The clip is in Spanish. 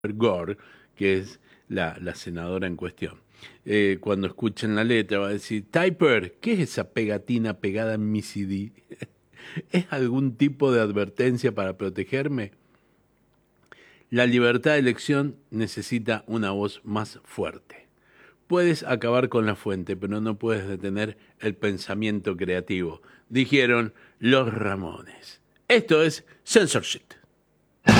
Gore, que es la senadora en cuestión. Cuando escuchen la letra va a decir, Typer, ¿qué es esa pegatina pegada en mi CD? ¿Es algún tipo de advertencia para protegerme? La libertad de elección necesita una voz más fuerte. Puedes acabar con la fuente, pero no puedes detener el pensamiento creativo, dijeron los Ramones. Esto es Censorship.